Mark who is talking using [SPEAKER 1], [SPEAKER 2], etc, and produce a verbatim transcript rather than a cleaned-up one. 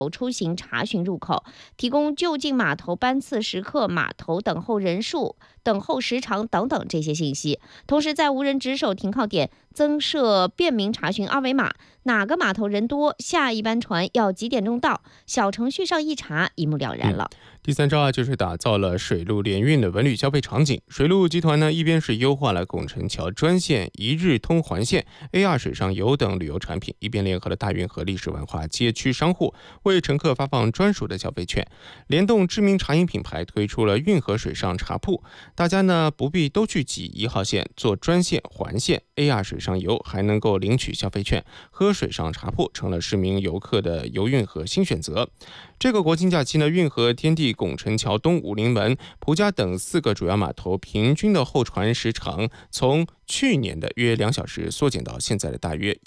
[SPEAKER 1] 出行查询入口，提供就近码头班次时刻、码头等候人数、等候时长等等这些信息。同时，在无人值守停靠点增设便民查询二维码，哪个码头人多，下一班船要几点钟到，小程序上一查，一目了然了。
[SPEAKER 2] 嗯、第三招啊，就是打造了水陆联运的文旅消费场景。水陆集团呢，一边是优化了拱辰桥专线、一日通环线、A R 水上游等旅游产品，一边联合了大运河历史文化街区商户，为乘客发放专属的消费券，联动知名茶饮品牌推出了运河水上茶铺，大家呢不必都去挤一号线，做专线环线 A R 水上游，还能够领取消费券，喝水上茶铺成了市民游客的游运河新选择。这个国庆假期呢，运河、天地、拱辰桥东、武林门、蒲家等四个主要码头平均的候船时长从去年的约两小时缩减到现在的大约